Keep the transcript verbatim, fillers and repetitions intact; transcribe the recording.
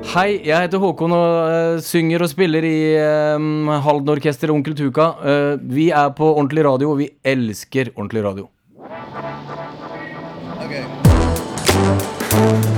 Hei, jeg heter Håkon og uh, synger og spiller i um, Halden Orkester og Onkel Tuka. Uh, vi er på ordentlig radio, og vi elsker ordentlig radio. Okay.